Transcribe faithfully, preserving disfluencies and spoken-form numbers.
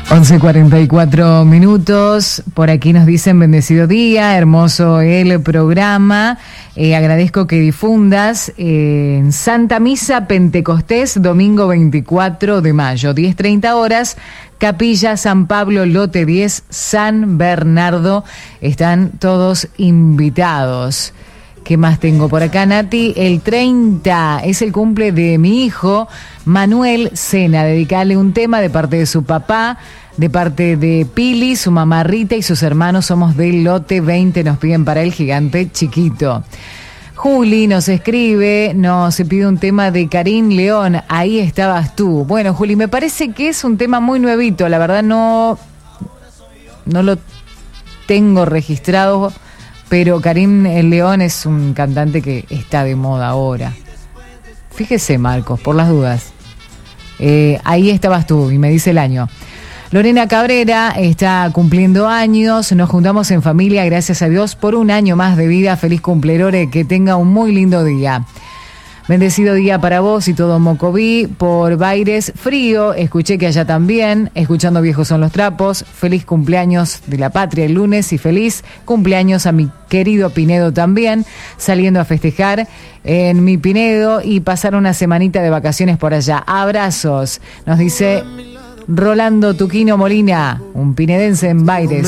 once cuarenta y cuatro minutos, por aquí nos dicen bendecido día, hermoso el programa, eh, agradezco que difundas eh, en Santa Misa Pentecostés, domingo veinticuatro de mayo, diez treinta horas, Capilla San Pablo, lote diez, San Bernardo, están todos invitados. ¿Qué más tengo por acá, Nati? El treinta es el cumple de mi hijo, Manuel Sena. Dedicarle un tema de parte de su papá, de parte de Pili, su mamá Rita y sus hermanos. Somos del lote veinte, nos piden para el gigante chiquito. Juli nos escribe, nos pide un tema de Karim León, Ahí estabas tú. Bueno, Juli, me parece que es un tema muy nuevito, la verdad no, no lo tengo registrado, pero Karim León es un cantante que está de moda ahora. Fíjese, Marcos, por las dudas. Eh, ahí estabas tú, y me dice el año. Lorena Cabrera está cumpliendo años, nos juntamos en familia, gracias a Dios, por un año más de vida. Feliz cumplerore, que tenga un muy lindo día. Bendecido día para vos y todo Mocoví, por Baires, frío, escuché que allá también, escuchando Viejos son los trapos. Feliz cumpleaños de la patria el lunes y feliz cumpleaños a mi querido Pinedo también, saliendo a festejar en mi Pinedo y pasar una semanita de vacaciones por allá. Abrazos, nos dice Rolando Tuquino Molina, un pinedense en Baires.